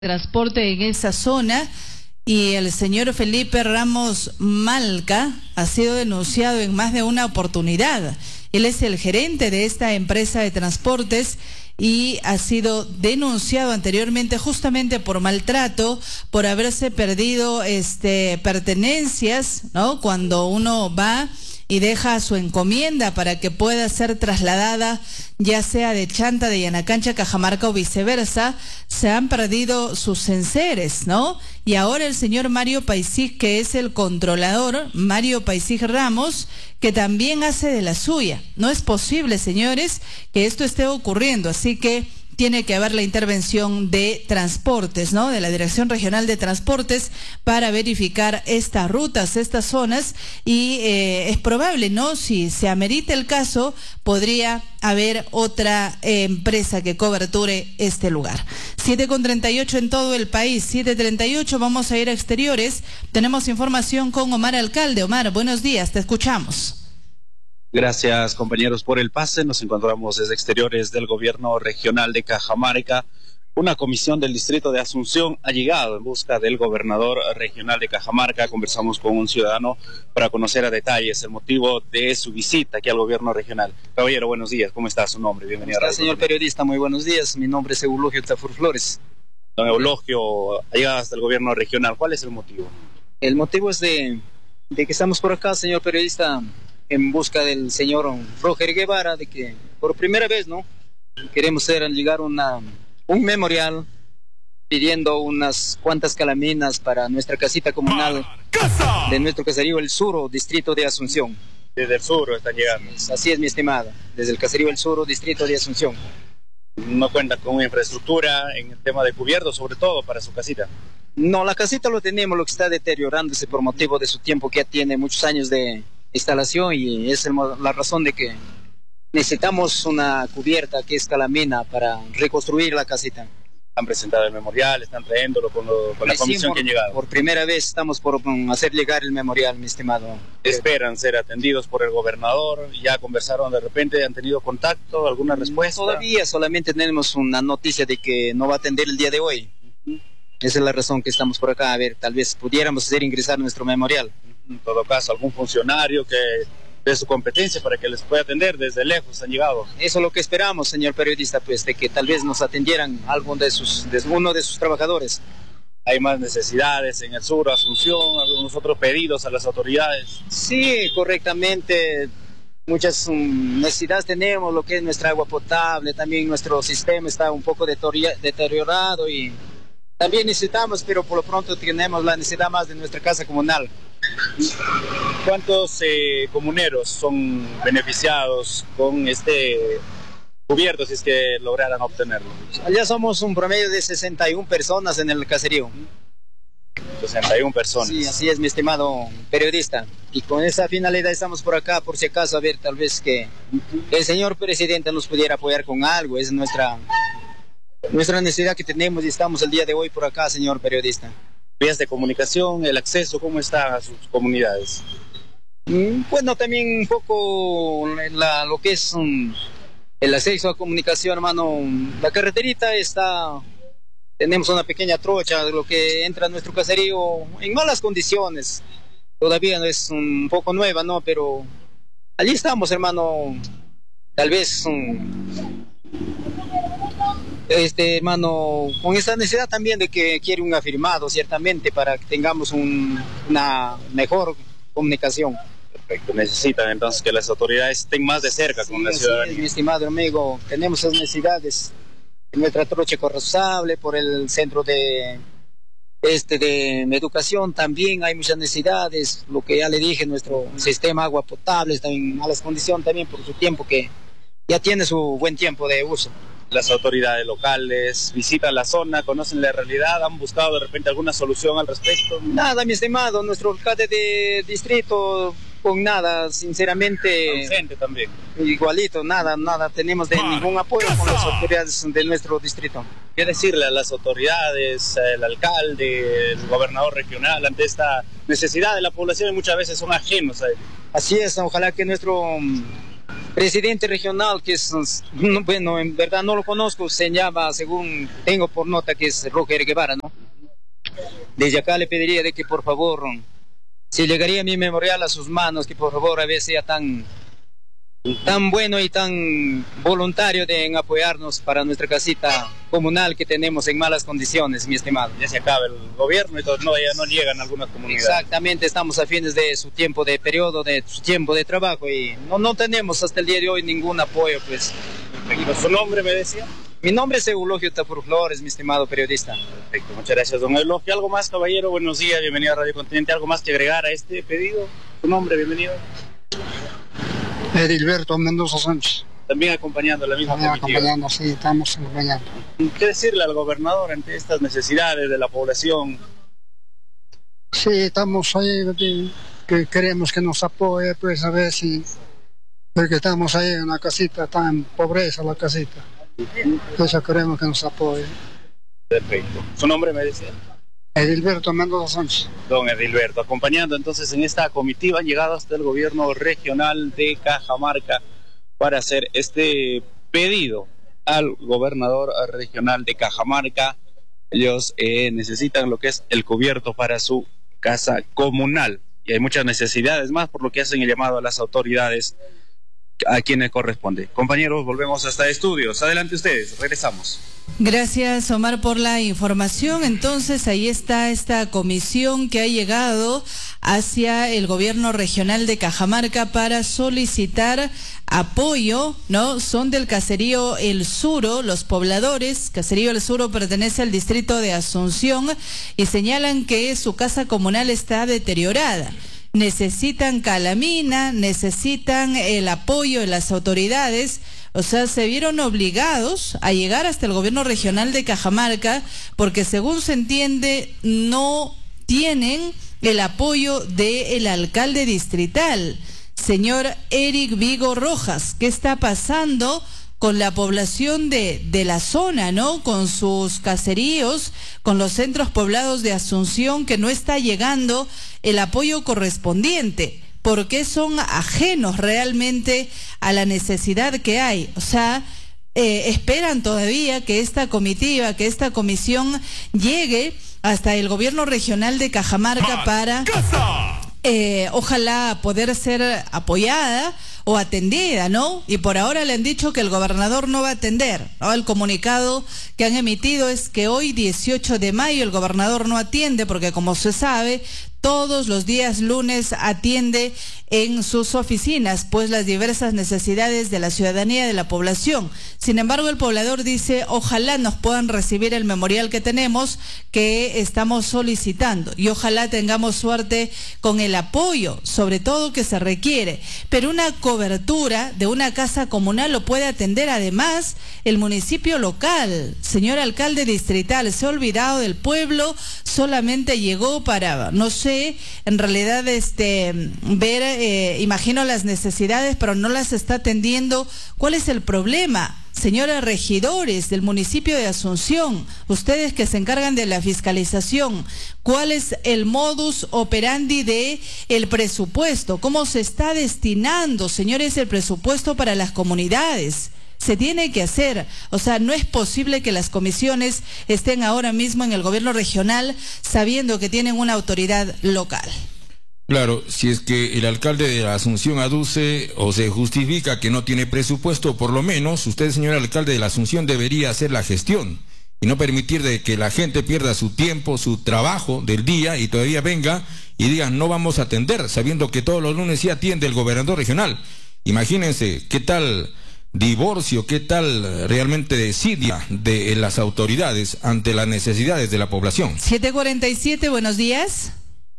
transporte en esa zona y el señor Felipe Ramos Malca ha sido denunciado en más de una oportunidad. Él es el gerente de esta empresa de transportes y ha sido denunciado anteriormente justamente por maltrato, por haberse perdido pertenencias, ¿no? Cuando uno va y deja su encomienda para que pueda ser trasladada, ya sea de Chanta, de Yanacancha, Cajamarca o viceversa, se han perdido sus enseres, ¿no? Y ahora el señor Mario Paisig, que es el controlador, Mario Paisig Ramos, que también hace de la suya. No es posible, señores, que esto esté ocurriendo, así que tiene que haber la intervención de transportes, ¿no? De la Dirección Regional de Transportes para verificar estas rutas, estas zonas y es probable, ¿no? Si se amerita el caso, podría haber otra empresa que coberture este lugar. 7:38 en todo el país, 7:38, vamos a ir a exteriores. Tenemos información con Omar Alcalde. Omar, buenos días, te escuchamos. Gracias, compañeros, por el pase. Nos encontramos desde exteriores del gobierno regional de Cajamarca. Una comisión del distrito de Asunción ha llegado en busca del gobernador regional de Cajamarca. Conversamos con un ciudadano para conocer a detalles el motivo de su visita aquí al gobierno regional. Caballero, buenos días. ¿Cómo está su nombre? Bienvenido. ¿Cómo está, señor periodista? Muy buenos días. Mi nombre es Eulogio Tafur Flores. Don Eulogio, ha llegado hasta el gobierno regional. ¿Cuál es el motivo? El motivo es de que estamos por acá, señor periodista, en busca del señor Roger Guevara, de que por primera vez, ¿no? Queremos llegar un memorial pidiendo unas cuantas calaminas para nuestra casita comunal de nuestro caserío El Suro, distrito de Asunción. Desde el Suro están llegando. Así es, mi estimado, desde el caserío El Suro, distrito de Asunción. ¿No cuenta con una infraestructura en el tema de cubierto, sobre todo para su casita? No, la casita lo tenemos, lo que está deteriorándose por motivo de su tiempo, que ya tiene muchos años de instalación, y es la razón de que necesitamos una cubierta que es calamina para reconstruir la casita. Han presentado el memorial, están trayéndolo con la comisión que ha llegado. Por primera vez estamos por hacer llegar el memorial, mi estimado. ¿Esperan ser atendidos por el gobernador? ¿Ya conversaron de repente? ¿Han tenido contacto? ¿Alguna respuesta? Todavía solamente tenemos una noticia de que no va a atender el día de hoy. Esa es la razón que estamos por acá. A ver, tal vez pudiéramos hacer ingresar nuestro memorial. En todo caso, algún funcionario que de su competencia para que les pueda atender, desde lejos han llegado. Eso es lo que esperamos, señor periodista, pues, de que tal vez nos atendieran uno de sus trabajadores. ¿Hay más necesidades en el sur, Asunción, algunos otros pedidos a las autoridades? Sí, correctamente. Muchas necesidades tenemos, lo que es nuestra agua potable, también nuestro sistema está un poco deteriorado y también necesitamos, pero por lo pronto tenemos la necesidad más de nuestra casa comunal. ¿Cuántos comuneros son beneficiados con este cubierto, si es que lograran obtenerlo? Allá somos un promedio de 61 personas en el caserío. 61 personas. Sí, así es, mi estimado periodista. Y con esa finalidad estamos por acá, por si acaso, a ver, tal vez que el señor presidente nos pudiera apoyar con algo. Es nuestra necesidad que tenemos y estamos el día de hoy por acá, señor periodista. Vías de comunicación, el acceso, ¿cómo está a sus comunidades? Bueno, también un poco lo que es el acceso a comunicación, hermano. La carreterita tenemos una pequeña trocha, lo que entra a nuestro caserío en malas condiciones. Todavía es un poco nueva, ¿no? Pero allí estamos, hermano. Tal vez hermano, con esa necesidad también de que quiere un afirmado, ciertamente, para que tengamos una mejor comunicación. Perfecto, necesitan entonces que las autoridades estén más de cerca con la ciudadanía. Sí, mi estimado amigo, tenemos esas necesidades en nuestra trocha corresponsable, por el centro de educación también hay muchas necesidades, lo que ya le dije, nuestro sistema agua potable está en malas condiciones también por su tiempo, que ya tiene su buen tiempo de uso. Las autoridades locales visitan la zona, conocen la realidad, han buscado de repente alguna solución al respecto. Nada, mi estimado, nuestro alcalde de distrito con nada, sinceramente. Ausente también. Igualito, nada tenemos de ningún apoyo con las autoridades de nuestro distrito. ¿Qué decirle a las autoridades, el alcalde, el gobernador regional ante esta necesidad de la población y muchas veces son ajenos a él? Así es, ojalá que nuestro presidente regional, que es, bueno, en verdad no lo conozco, se llama, según tengo por nota, que es Roger Guevara, ¿no? Desde acá le pediría de que por favor, si llegaría mi memorial a sus manos, que por favor a veces sea tan bueno y tan voluntario en apoyarnos para nuestra casita comunal que tenemos en malas condiciones, mi estimado. Ya se acaba el gobierno y no, ya no llegan algunas comunidades. Exactamente, estamos a fines de su tiempo de periodo, de su tiempo de trabajo y no tenemos hasta el día de hoy ningún apoyo, pues. ¿Su nombre me decía? Mi nombre es Eulogio Tapur Flores, mi estimado periodista. Perfecto, muchas gracias, don Eulogio. ¿Algo más, caballero? Buenos días, bienvenido a Radio Continente. ¿Algo más que agregar a este pedido? ¿Su nombre? Bienvenido. Edilberto Mendoza Sánchez. También acompañando la misma comitiva. Acompañando, sí, estamos acompañando. ¿Qué decirle al gobernador ante estas necesidades de la población? Sí, estamos ahí, que queremos que nos apoye, pues a ver si, porque estamos ahí en una casita, está en pobreza la casita. Entonces queremos que nos apoye. Perfecto. ¿Su nombre me decía? Edilberto Mendoza Sánchez. Don Edilberto, acompañando entonces en esta comitiva, han llegado hasta el gobierno regional de Cajamarca para hacer este pedido al gobernador regional de Cajamarca. Ellos necesitan lo que es el cubierto para su casa comunal y hay muchas necesidades más, por lo que hacen el llamado a las autoridades a quienes corresponde. Compañeros, volvemos hasta estudios. Adelante ustedes, regresamos. Gracias, Omar, por la información. Entonces, ahí está esta comisión que ha llegado hacia el gobierno regional de Cajamarca para solicitar apoyo, ¿no? Son del caserío El Suro, los pobladores. Caserío El Suro pertenece al distrito de Asunción y señalan que su casa comunal está deteriorada. Necesitan calamina, necesitan el apoyo de las autoridades, o sea, se vieron obligados a llegar hasta el gobierno regional de Cajamarca porque, según se entiende, no tienen el apoyo del alcalde distrital, señor Eric Vigo Rojas. ¿Qué está pasando con la población de la zona, ¿no? Con sus caseríos, con los centros poblados de Asunción, que no está llegando el apoyo correspondiente, porque son ajenos realmente a la necesidad que hay. O sea, esperan todavía que esta comitiva, que esta comisión llegue hasta el gobierno regional de Cajamarca para, ojalá, poder ser apoyada o atendida, ¿no? Y por ahora le han dicho que el gobernador no va a atender, ¿no? El comunicado que han emitido es que hoy, 18 de mayo, el gobernador no atiende porque, como se sabe, todos los días lunes atiende en sus oficinas, pues, las diversas necesidades de la ciudadanía, de la población. Sin embargo, el poblador dice, ojalá nos puedan recibir el memorial que tenemos, que estamos solicitando, y ojalá tengamos suerte con el apoyo, sobre todo que se requiere. Pero una cobertura de una casa comunal lo puede atender además el municipio local. Señor alcalde distrital, se ha olvidado del pueblo, solamente llegó para, no sé, en realidad ver, imagino las necesidades, pero no las está atendiendo. ¿Cuál es el problema? Señores regidores del municipio de Asunción, ustedes que se encargan de la fiscalización, ¿cuál es el modus operandi de el presupuesto? ¿Cómo se está destinando, señores, el presupuesto para las comunidades? Se tiene que hacer, o sea, no es posible que las comisiones estén ahora mismo en el gobierno regional sabiendo que tienen una autoridad local. Claro, si es que el alcalde de la Asunción aduce o se justifica que no tiene presupuesto, por lo menos usted, señor alcalde de la Asunción, debería hacer la gestión y no permitir de que la gente pierda su tiempo, su trabajo del día y todavía venga y diga no vamos a atender, sabiendo que todos los lunes sí atiende el gobernador regional. Imagínense qué tal divorcio, qué tal realmente desidia de las autoridades ante las necesidades de la población. 7:47, buenos días.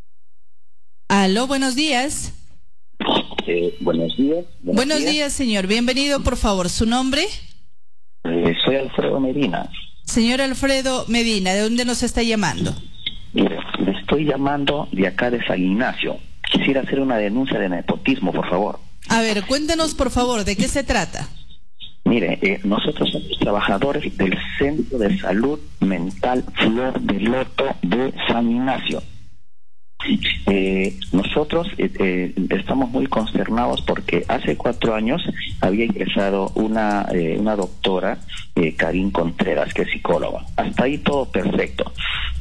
Aló, buenos días. Buenos días. Buenos días, señor. Bienvenido, por favor. ¿Su nombre? Soy Alfredo Medina. Señor Alfredo Medina, ¿de dónde nos está llamando? Mire, le estoy llamando de acá de San Ignacio. Quisiera hacer una denuncia de nepotismo, por favor. A ver, cuéntenos, por favor, ¿de qué se trata? Mire, nosotros somos trabajadores del Centro de Salud Mental Flor de Loto de San Ignacio. Nosotros estamos muy consternados porque hace 4 años había ingresado una doctora, Karin Contreras, que es psicóloga. Hasta ahí todo perfecto.